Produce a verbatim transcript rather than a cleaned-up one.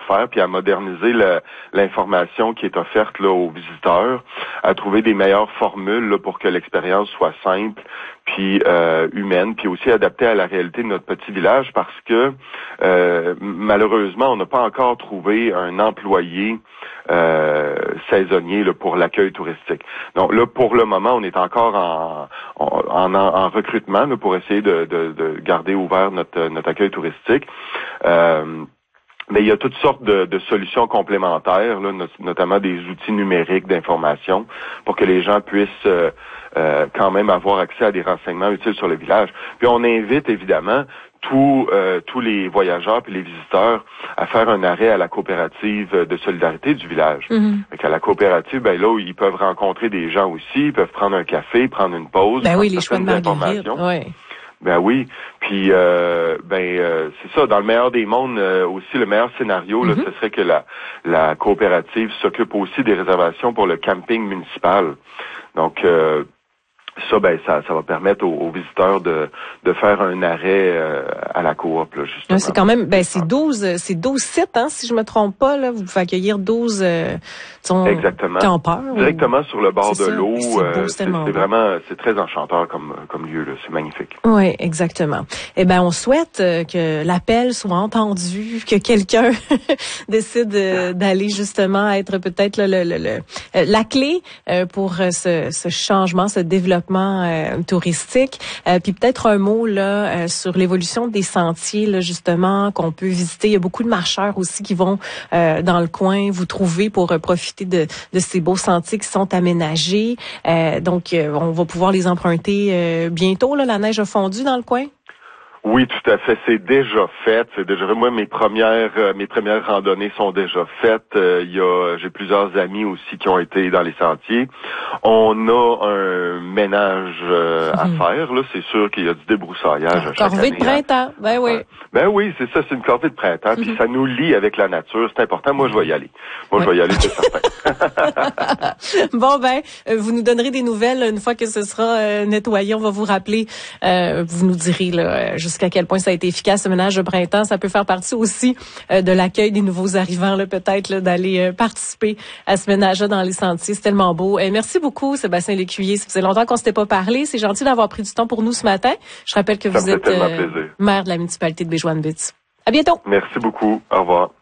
faire, puis à moderniser le, l'information qui est offerte là aux visiteurs, à trouver des meilleures formules là, pour que l'expérience soit simple, puis euh, humaine, puis aussi adaptée à la réalité de notre petit village, parce que euh, malheureusement, on n'a pas encore trouvé un employé euh, saisonnier là, pour l'accueil touristique. Donc là, pour le moment, on est encore en, en, en, en recrutement là, pour essayer de, de, de garder ouvert notre, notre accueil touristique. Euh, Mais il y a toutes sortes de, de solutions complémentaires, là, not- notamment des outils numériques d'information pour que les gens puissent euh, euh, quand même avoir accès à des renseignements utiles sur le village. Puis on invite évidemment tous euh, tous les voyageurs puis les visiteurs à faire un arrêt à la coopérative de solidarité du village. Mm-hmm. Fait qu'à la coopérative, ben là, ils peuvent rencontrer des gens aussi, ils peuvent prendre un café, prendre une pause, Ben prendre oui, les choix de certaines marguerite. informations. Ouais. Ben oui, puis euh, ben euh, c'est ça. Dans le meilleur des mondes, euh, aussi le meilleur scénario, là, Mm-hmm. ce serait que la la coopérative s'occupe aussi des réservations pour le camping municipal. Donc euh, ça, ben ça, ça va permettre aux, aux visiteurs de de faire un arrêt euh, à la coop, là, justement. Ouais, c'est quand même, ben c'est douze, c'est douze sites, hein, si je me trompe pas là. Vous pouvez accueillir douze euh, disons, Exactement. campeurs. Directement ou... sur le bord c'est de ça. l'eau. C'est beau, euh, c'est c'est tellement c'est beau. vraiment, c'est très enchanteur comme comme lieu, là. C'est magnifique. Oui, exactement. Eh ben, on souhaite euh, que l'appel soit entendu, que quelqu'un décide euh, d'aller justement être peut-être le, le, le, le- euh, la clé euh, pour euh, ce, ce changement, ce développement euh, touristique. Euh, puis peut-être un mot là euh, sur l'évolution des sentiers là justement qu'on peut visiter. Il y a beaucoup de marcheurs aussi qui vont euh, dans le coin vous trouver pour euh, profiter de, de ces beaux sentiers qui sont aménagés. Euh, donc, euh, on va pouvoir les emprunter euh, bientôt. Là, la neige a fondu dans le coin. Oui, tout à fait. C'est déjà fait. C'est déjà fait. Moi, mes premières euh, mes premières randonnées sont déjà faites. Euh, Il y a, j'ai plusieurs amis aussi qui ont été dans les sentiers. On a un ménage euh, à Mhm. faire. Là, c'est sûr qu'il y a du débroussaillage à chaque Corvée année. de printemps. Ben oui. Ouais. Ben oui, c'est ça. C'est une corvée de printemps. Puis ça nous lie avec la nature. C'est important. Moi, je vais y aller. Moi, Ouais. je vais y aller, c'est certain. Bon ben, euh, vous nous donnerez des nouvelles une fois que ce sera euh, nettoyé. On va vous rappeler. Euh, vous nous direz là jusqu'à quel point ça a été efficace ce ménage de printemps. Ça peut faire partie aussi euh, de l'accueil des nouveaux arrivants là, peut-être là, d'aller euh, participer à ce ménage-là dans les sentiers. C'est tellement beau. Et merci beaucoup, Sébastien Lécuyer. Ça faisait longtemps qu'on s'était pas parlé. C'est gentil d'avoir pris du temps pour nous ce matin. Je rappelle que Ça vous me fait êtes tellement euh, plaisir. maire de la municipalité de Béjoine-Bitz. À bientôt. Merci beaucoup. Au revoir.